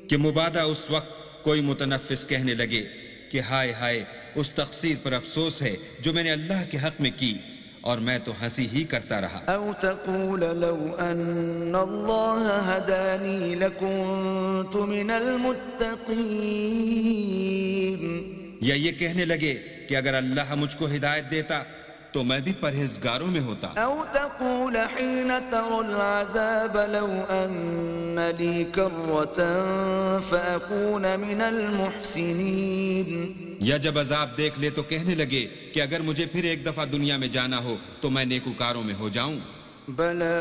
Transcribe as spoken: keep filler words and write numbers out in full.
कि मुबादा उस वक्त कोई मुतनफ़िस कहने लगे कि हाय हाय उस तक़सीर पर अफसोस है जो मैंने अल्लाह के हक में की, और मैं तो हंसी ही करता रहा। औ तक़ूल लौ अन्नल्लाह हदानी लकुन्तु मिनल मुत्तक़ीन, या ये कहने लगे कि अगर अल्लाह मुझको हिदायत देता तो मैं भी परहेजगारों में होता। औ तक़ूल हीन तरल अज़ाब लौ अन्न ली कर्रतन फ़अकून मिनल मुहसिनीन, या जब अजाब देख ले तो कहने लगे कि अगर मुझे फिर एक दफा दुनिया में जाना हो तो मैं नेकूकारों में हो जाऊं। बला